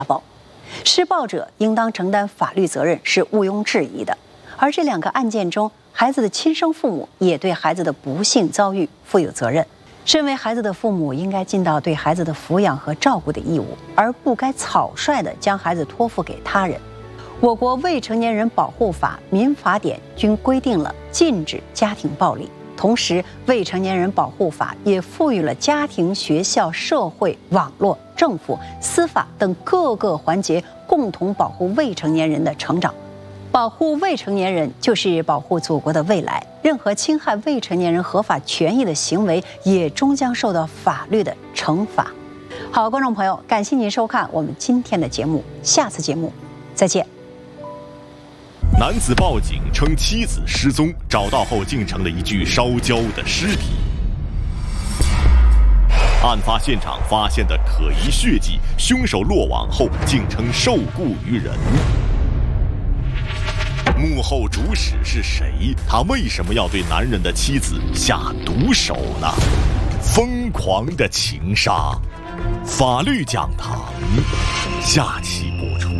暴。施暴者应当承担法律责任是毋庸置疑的。而这2个案件中，孩子的亲生父母也对孩子的不幸遭遇负有责任。身为孩子的父母，应该尽到对孩子的抚养和照顾的义务，而不该草率地将孩子托付给他人。我国《未成年人保护法》《民法典》均规定了禁止家庭暴力，同时《未成年人保护法》也赋予了家庭、学校、社会、网络、政府、司法等各个环节共同保护未成年人的成长。保护未成年人就是保护祖国的未来，任何侵害未成年人合法权益的行为也终将受到法律的惩罚。好，观众朋友，感谢您收看我们今天的节目，下次节目再见。 男子报警称妻子失踪，找到后竟成了一具烧焦的尸体。案发现场发现的可疑血迹，凶手落网后竟称受雇于人。幕后主使是谁？他为什么要对男人的妻子下毒手呢？疯狂的情杀，法律讲堂，下期播出。